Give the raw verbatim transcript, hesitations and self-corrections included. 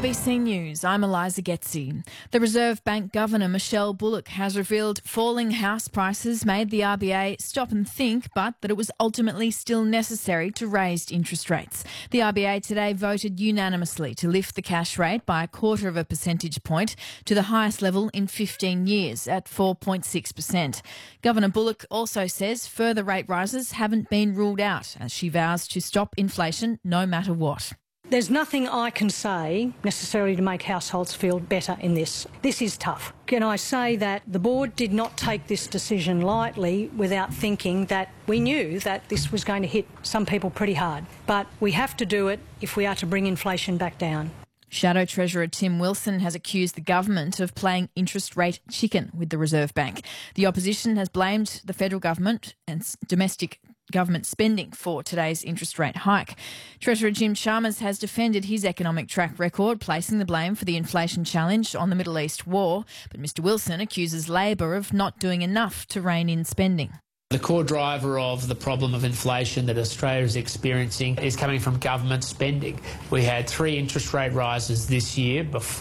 B C News, I'm Eliza Getzi. The Reserve Bank Governor Michelle Bullock has revealed falling house prices made the R B A stop and think, but that it was ultimately still necessary to raise interest rates. The R B A today voted unanimously to lift the cash rate by a quarter of a percentage point to the highest level in fifteen years at four point six percent. Governor Bullock also says further rate rises haven't been ruled out as she vows to stop inflation no matter what. There's nothing I can say necessarily to make households feel better in this. This is tough. Can I say that the board did not take this decision lightly without thinking that we knew that this was going to hit some people pretty hard. But we have to do it if we are to bring inflation back down. Shadow Treasurer Tim Wilson has accused the government of playing interest rate chicken with the Reserve Bank. The opposition has blamed the federal government and domestic government spending for today's interest rate hike. Treasurer Jim Chalmers has defended his economic track record, placing the blame for the inflation challenge on the Middle East war. But Mr Wilson accuses Labor of not doing enough to rein in spending. The core driver of the problem of inflation that Australia is experiencing is coming from government spending. We had three interest rate rises this year before